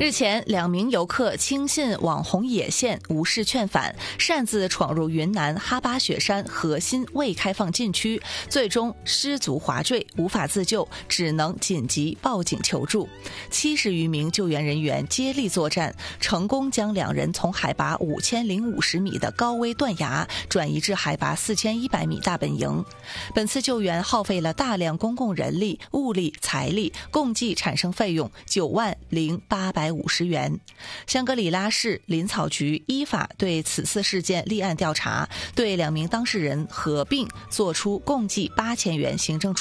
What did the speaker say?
日前，2名游客轻信网红野线，无视劝返，擅自闯入云南哈巴雪山核心未开放禁区，最终失足滑坠，无法自救，只能紧急报警求助。70余名救援人员接力作战，成功将2人从海拔5050米的高危断崖转移至海拔4100米大本营。本次救援耗费了大量公共人力、物力、财力，共计产生费用90850元。香格里拉市林草局依法对此次事件立案调查，对2名当事人合并作出共计8000元行政处